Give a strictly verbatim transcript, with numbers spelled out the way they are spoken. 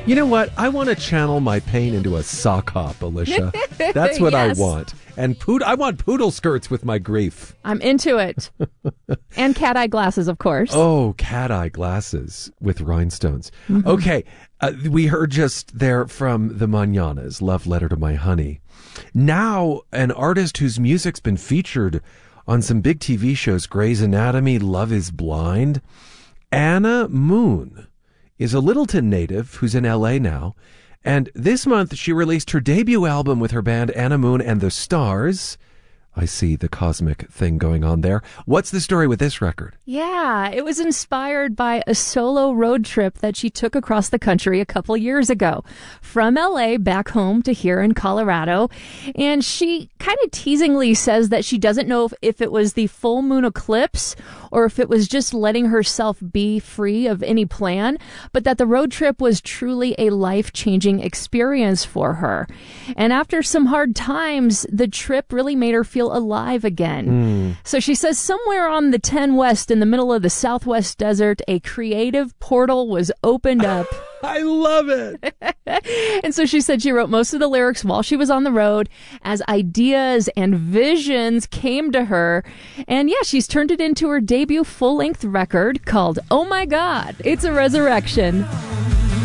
You know what? I want to channel my pain into a sock hop, Alicia. That's what Yes. I want. And pood- I want poodle skirts with my grief. I'm into it. And cat eye glasses, of course. Oh, cat eye glasses with rhinestones. Mm-hmm. Okay, uh, we heard just there from the Mananas, Love Letter to My Honey. Now, an artist whose music's been featured on some big T V shows, Grey's Anatomy, Love is Blind. Anna Moon is a Littleton native who's in L A now. And this month, she released her debut album with her band Anna Moon and the Stars. I see the cosmic thing going on there. What's the story with this record? Yeah, it was inspired by a solo road trip that she took across the country a couple years ago, from L A back home to here in Colorado. And she kind of teasingly says that she doesn't know if, if it was the full moon eclipse or if it was just letting herself be free of any plan, but that the road trip was truly a life-changing experience for her. And after some hard times, the trip really made her feel alive again. Mm. So she says somewhere on the ten West in the middle of the Southwest desert, a creative portal was opened up. I love it. And so she said she wrote most of the lyrics while she was on the road as ideas and visions came to her. And yeah, she's turned it into her debut full-length record called Oh My God, It's a Resurrection.